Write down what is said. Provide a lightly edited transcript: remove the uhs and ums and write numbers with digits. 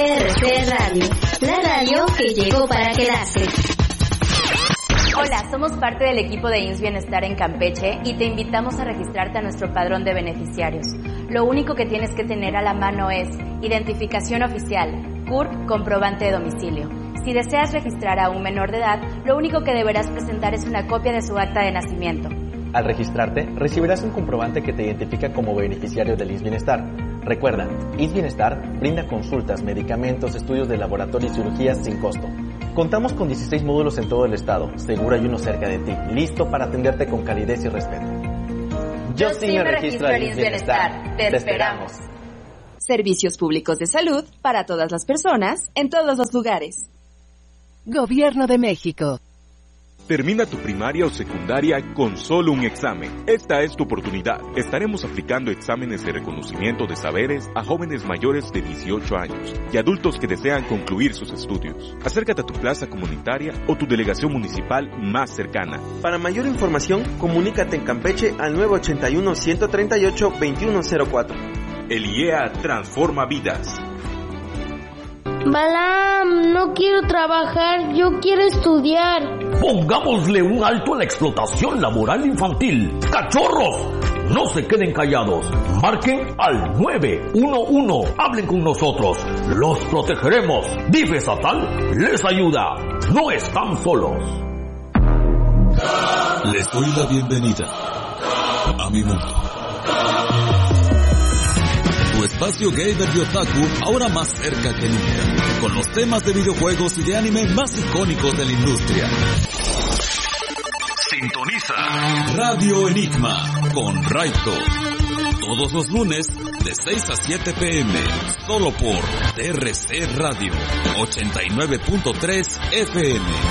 RC Radio, la radio que llegó para quedarse. Hola, somos parte del equipo de IMSS Bienestar en Campeche y te invitamos a registrarte a nuestro padrón de beneficiarios. Lo único que tienes que tener a la mano es identificación oficial, CURP, comprobante de domicilio. Si deseas registrar a un menor de edad, lo único que deberás presentar es una copia de su acta de nacimiento. Al registrarte, recibirás un comprobante que te identifica como beneficiario del IMSS Bienestar. Recuerda, IMSS Bienestar brinda consultas, medicamentos, estudios de laboratorio y cirugías sin costo. Contamos con 16 módulos en todo el estado, seguro hay uno cerca de ti, listo para atenderte con calidez y respeto. Yo sí me registro al IMSS Bienestar. Te esperamos. Servicios públicos de salud para todas las personas, en todos los lugares. Gobierno de México. Termina tu primaria o secundaria con solo un examen. Esta es tu oportunidad. Estaremos aplicando exámenes de reconocimiento de saberes a jóvenes mayores de 18 años y adultos que desean concluir sus estudios. Acércate a tu plaza comunitaria o tu delegación municipal más cercana. Para mayor información, comunícate en Campeche al 981-138-2104. El IEA transforma vidas. Balam, no quiero trabajar, yo quiero estudiar. Pongámosle un alto a la explotación laboral infantil. ¡Cachorros! No se queden callados. Marquen al 911. Hablen con nosotros. Los protegeremos. DIF estatal les ayuda. No están solos. Les doy la bienvenida a mi mundo. Tu espacio gamer y otaku ahora más cerca que nunca, con los temas de videojuegos y de anime más icónicos de la industria. Sintoniza Radio Enigma con Raito. Todos los lunes de 6 a 7 p.m. Solo por RC Radio 89.3 FM.